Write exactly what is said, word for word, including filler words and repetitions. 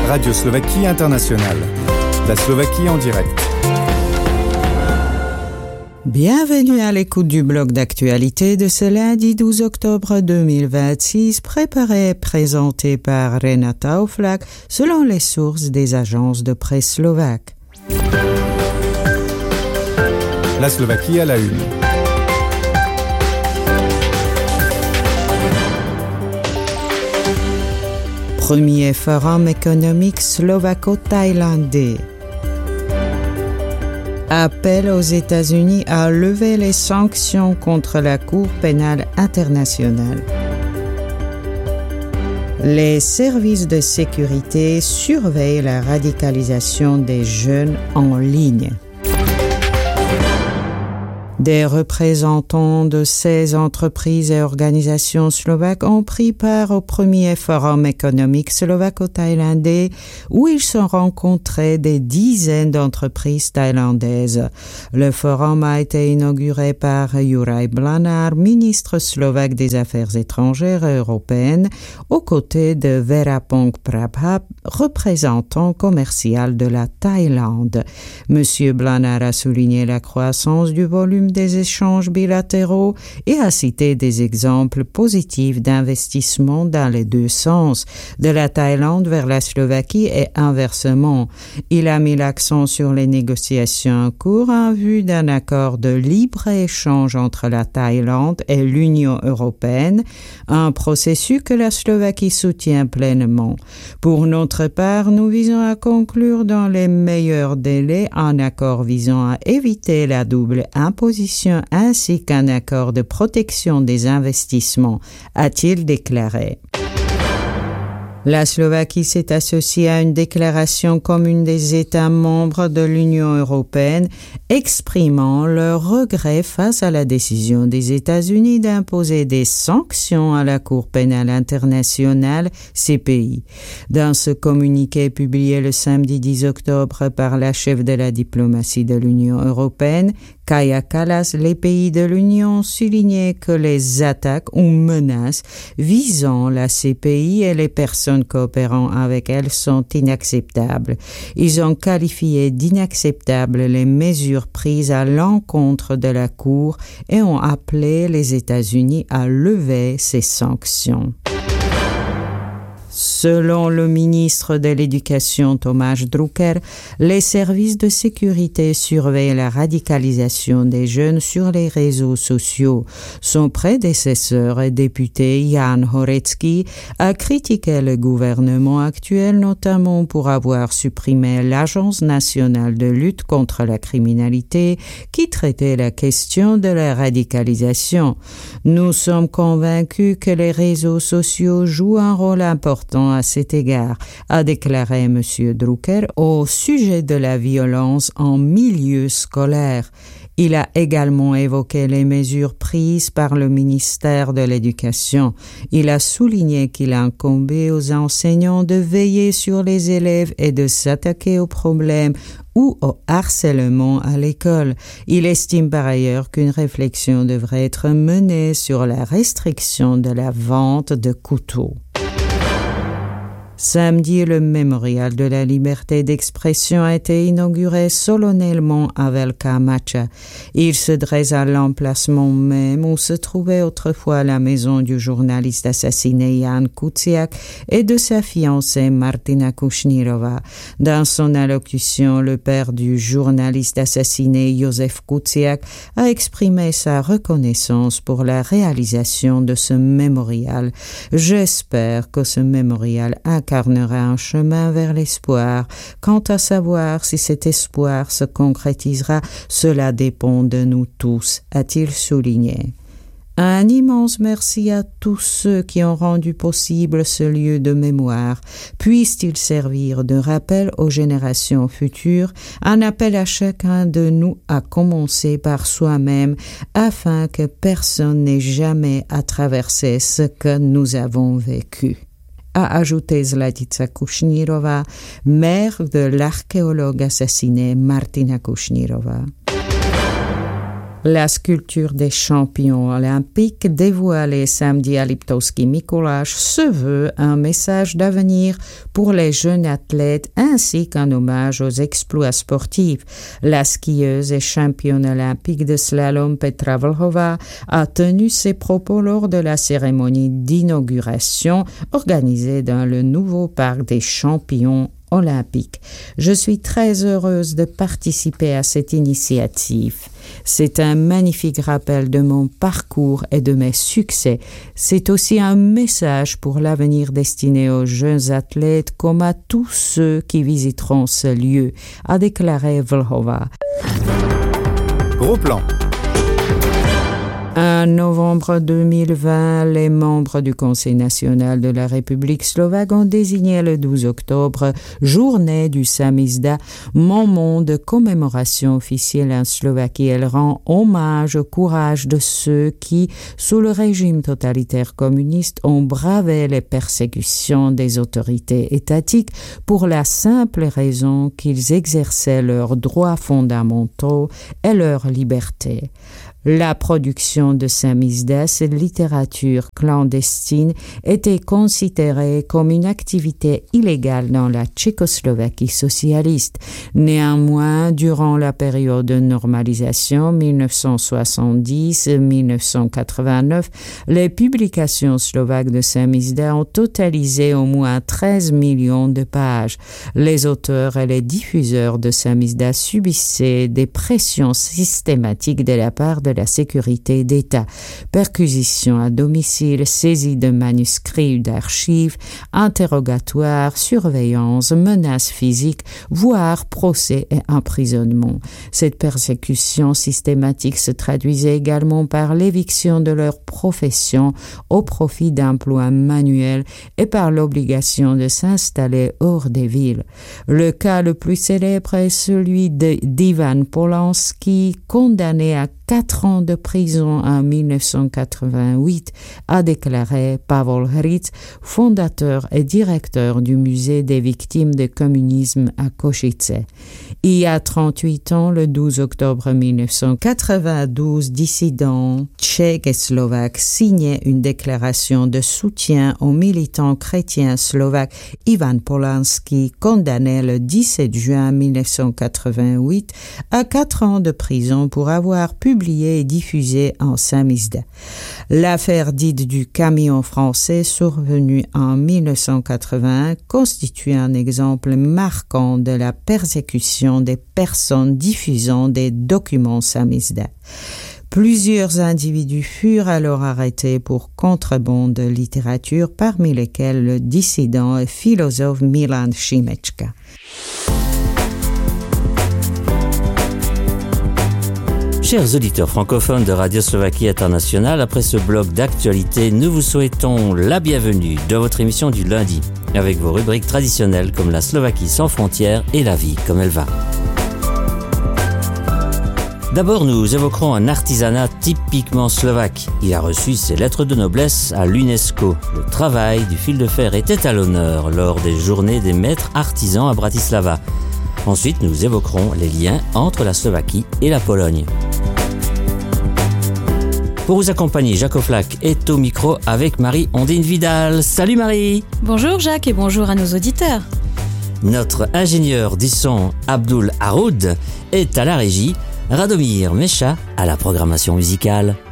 Radio Slovaquie Internationale. La Slovaquie en direct. Bienvenue à l'écoute du bloc d'actualité de ce lundi douze octobre deux mille vingt-six, préparé et présenté par Renata Oflak selon les sources des agences de presse slovaques. La Slovaquie à la une. Premier forum économique slovako-thaïlandais. Appel aux États-Unis à lever les sanctions contre la Cour pénale internationale. Les services de sécurité surveillent la radicalisation des jeunes en ligne. Des représentants de seize entreprises et organisations slovaques ont pris part au premier forum économique slovako-thaïlandais où ils se rencontraient des dizaines d'entreprises thaïlandaises. Le forum a été inauguré par Juraj Blanár, ministre slovaque des Affaires étrangères et européennes, aux côtés de Verapong Prabha, représentant commercial de la Thaïlande. Monsieur Blanár a souligné la croissance du volume des échanges bilatéraux et a cité des exemples positifs d'investissement dans les deux sens, de la Thaïlande vers la Slovaquie et inversement. Il a mis l'accent sur les négociations en cours en vue d'un accord de libre-échange entre la Thaïlande et l'Union européenne, un processus que la Slovaquie soutient pleinement. Pour notre part, nous visons à conclure dans les meilleurs délais un accord visant à éviter la double imposition ainsi qu'un accord de protection des investissements, a-t-il déclaré. La Slovaquie s'est associée à une déclaration commune des États membres de l'Union européenne exprimant leur regret face à la décision des États-Unis d'imposer des sanctions à la Cour pénale internationale, C P I. Dans ce communiqué publié le samedi dix octobre par la chef de la diplomatie de l'Union européenne, Kaja Kallas, les pays de l'Union soulignaient que les attaques ou menaces visant la C P I et les personnes coopérant avec elle sont inacceptables. Ils ont qualifié d'inacceptables les mesures prises à l'encontre de la Cour et ont appelé les États-Unis à lever ces sanctions. Selon le ministre de l'Éducation Tomáš Drucker, les services de sécurité surveillent la radicalisation des jeunes sur les réseaux sociaux. Son prédécesseur et député Jan Horecký a critiqué le gouvernement actuel notamment pour avoir supprimé l'Agence nationale de lutte contre la criminalité qui traitait la question de la radicalisation. Nous sommes convaincus que les réseaux sociaux jouent un rôle important à cet égard, a déclaré M. Drucker au sujet de la violence en milieu scolaire. Il a également évoqué les mesures prises par le ministère de l'Éducation. Il a souligné qu'il incombait aux enseignants de veiller sur les élèves et de s'attaquer aux problèmes ou au harcèlement à l'école. Il estime par ailleurs qu'une réflexion devrait être menée sur la restriction de la vente de couteaux. Samedi, le mémorial de la liberté d'expression a été inauguré solennellement à Velká Mača. Il se dresse à l'emplacement même où se trouvait autrefois la maison du journaliste assassiné Jan Kuciak et de sa fiancée Martina Kušnírová. Dans son allocution, le père du journaliste assassiné Jozef Kuciak a exprimé sa reconnaissance pour la réalisation de ce mémorial. J'espère que ce mémorial a incarnera un chemin vers l'espoir. Quant à savoir si cet espoir se concrétisera, cela dépend de nous tous, a-t-il souligné. Un immense merci à tous ceux qui ont rendu possible ce lieu de mémoire. Puisse-t-il servir de rappel aux générations futures, un appel à chacun de nous à commencer par soi-même, afin que personne n'ait jamais à traverser ce que nous avons vécu. A ajouté Zlatica Kušnírová, mère de l'archéologue assassiné Martina Kušnírová. La sculpture des champions olympiques dévoilée samedi à Liptovský Mikuláš se veut un message d'avenir pour les jeunes athlètes ainsi qu'un hommage aux exploits sportifs. La skieuse et championne olympique de slalom Petra Vlhová a tenu ses propos lors de la cérémonie d'inauguration organisée dans le nouveau parc des champions olympique. Je suis très heureuse de participer à cette initiative. C'est un magnifique rappel de mon parcours et de mes succès. C'est aussi un message pour l'avenir destiné aux jeunes athlètes comme à tous ceux qui visiteront ce lieu, a déclaré Vlhová. Gros plan. En novembre deux mille vingt, les membres du Conseil national de la République slovaque ont désigné le douze octobre journée du samizdat, moment de commémoration officielle en Slovaquie. Elle rend hommage au courage de ceux qui, sous le régime totalitaire communiste, ont bravé les persécutions des autorités étatiques pour la simple raison qu'ils exerçaient leurs droits fondamentaux et leur liberté. La production de samizdat, cette littérature clandestine, était considérée comme une activité illégale dans la Tchécoslovaquie socialiste. Néanmoins, durant la période de normalisation mille neuf cent soixante-dix à mille neuf cent quatre-vingt-neuf, les publications slovaques de samizdat ont totalisé au moins treize millions de pages. Les auteurs et les diffuseurs de samizdat subissaient des pressions systématiques de la part de de la sécurité d'État, perquisitions à domicile, saisie de manuscrits ou d'archives, interrogatoires, surveillance, menaces physiques, voire procès et emprisonnement. Cette persécution systématique se traduisait également par l'éviction de leur profession au profit d'emplois manuels et par l'obligation de s'installer hors des villes. Le cas le plus célèbre est celui de, d'Ivan Polanski, condamné à quatre ans de prison en mille neuf cent quatre-vingt-huit, a déclaré Pavel Hryc, fondateur et directeur du musée des victimes du communisme à Košice. Il y a trente-huit ans, le douze octobre mille neuf cent quatre-vingt-douze, dissidents tchèques et slovaques signaient une déclaration de soutien au militant chrétien slovaque Ivan Polanski, condamné le dix-sept juin mille neuf cent quatre-vingt-huit à quatre ans de prison pour avoir publié et diffusé en samizdat. L'affaire dite du camion français, survenue en mille neuf cent quatre-vingt-un, constitue un exemple marquant de la persécution des personnes diffusant des documents samizdat. Plusieurs individus furent alors arrêtés pour contrebande de littérature, parmi lesquels le dissident et philosophe Milan Šimečka. Chers auditeurs francophones de Radio Slovaquie Internationale, après ce bloc d'actualité, nous vous souhaitons la bienvenue dans votre émission du lundi, avec vos rubriques traditionnelles comme la Slovaquie sans frontières et la vie comme elle va. D'abord, nous évoquerons un artisanat typiquement slovaque. Il a reçu ses lettres de noblesse à l'UNESCO. Le travail du fil de fer était à l'honneur lors des journées des maîtres artisans à Bratislava. Ensuite, nous évoquerons les liens entre la Slovaquie et la Pologne. Pour vous accompagner, Jacques Oflac est au micro avec Marie-Ondine Vidal. Salut Marie! Bonjour Jacques et bonjour à nos auditeurs. Notre ingénieur du son, Abdul Haroud, est à la régie, Radomir Mecha à la programmation musicale.